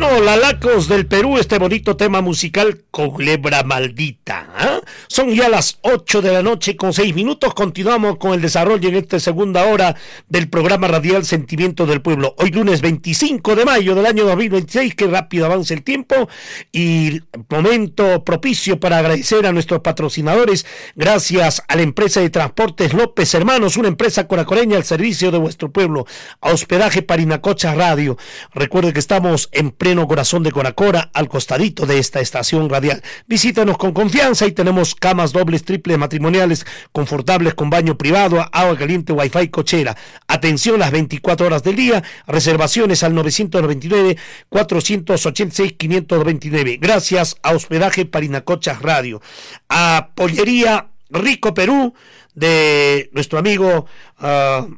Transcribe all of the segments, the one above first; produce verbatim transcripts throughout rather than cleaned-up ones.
Trío Lalacos del Perú, este bonito tema musical Culebra Maldita. ¿eh? Son ya las ocho de la noche con seis minutos. Continuamos con el desarrollo en esta segunda hora del programa radial Sentimiento del Pueblo. Hoy lunes veinticinco de mayo del año dos mil veintiséis, que rápido avanza el tiempo y momento propicio para agradecer a nuestros patrocinadores. Gracias a la empresa de transportes López Hermanos, una empresa coracoreña al servicio de vuestro pueblo. A Hospedaje Parinacocha Radio. Recuerde que estamos en pleno corazón de Coracora, al costadito de esta estación radial. Visítanos con confianza y tenemos camas dobles, triples, matrimoniales, confortables con baño privado, agua caliente, wifi, cochera. Atención las veinticuatro horas del día. Reservaciones al nueve nueve nueve, cuatro ocho seis, cinco dos nueve. Gracias a Hospedaje Parinacocha Radio. A Pollería Rico Perú de nuestro amigo uh,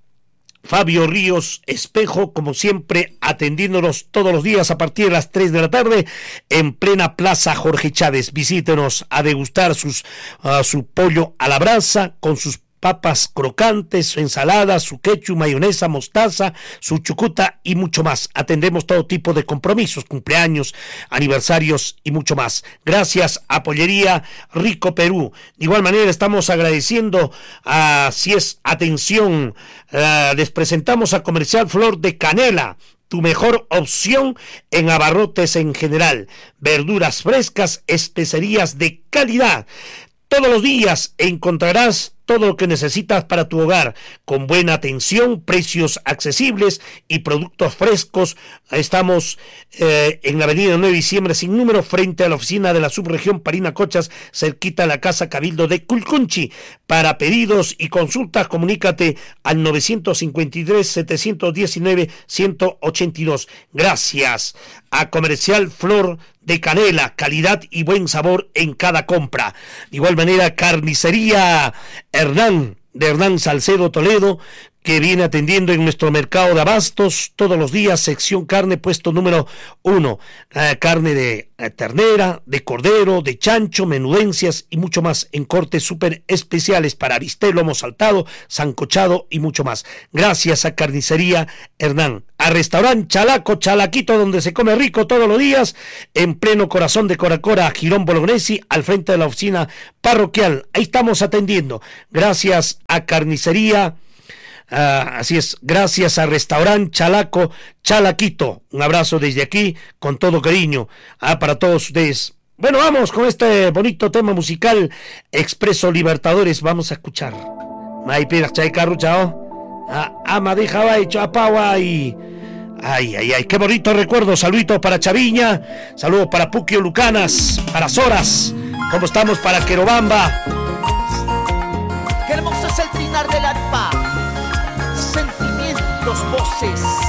Fabio Ríos Espejo, como siempre, atendiéndonos todos los días a partir de las tres de la tarde en plena Plaza Jorge Chávez. Visítenos a degustar sus, uh, su pollo a la brasa con sus papas crocantes, su ensalada, su ketchup, mayonesa, mostaza, su chucuta y mucho más. Atendemos todo tipo de compromisos, cumpleaños, aniversarios y mucho más. Gracias a Pollería Rico Perú. De igual manera estamos agradeciendo a Si es Atención. Uh, les presentamos a Comercial Flor de Canela, tu mejor opción en abarrotes en general. Verduras frescas, especerías de calidad. Todos los días encontrarás todo lo que necesitas para tu hogar, con buena atención, precios accesibles y productos frescos. Estamos eh, en la avenida nueve de diciembre sin número, frente a la oficina de la subregión Parinacochas, cerquita a la Casa Cabildo de Culcunchi. Para pedidos y consultas, comunícate al nueve cinco tres, siete uno nueve, uno ocho dos. Gracias a Comercial Flor de Canela, calidad y buen sabor en cada compra. De igual manera, Carnicería Hernán, de Hernán Salcedo Toledo, que viene atendiendo en nuestro mercado de abastos todos los días, sección carne, puesto número uno. Eh, carne de eh, ternera, de cordero, de chancho, menudencias y mucho más en cortes súper especiales para bistec, lomo saltado, sancochado y mucho más. Gracias a Carnicería Hernán. A Restaurante Chalaco, Chalaquito, donde se come rico todos los días, en pleno corazón de Coracora, Girón Bolognesi, al frente de la oficina parroquial. Ahí estamos atendiendo. Gracias a Carnicería Uh, así es, gracias a Restaurante Chalaco, Chalaquito. Un abrazo desde aquí, con todo cariño, uh, para todos ustedes. Bueno, vamos con este bonito tema musical, Expreso Libertadores. Vamos a escuchar. Maipiras chay carro chao. Ama de Hawái, Chapagua y. Ay, ay, ay, qué bonito recuerdo. Saluditos para Chaviña, saludos para Puquio Lucanas, para Soras. ¿Cómo estamos para Querobamba? Qué hermoso es el trinar del arpa. Sentimientos, voces.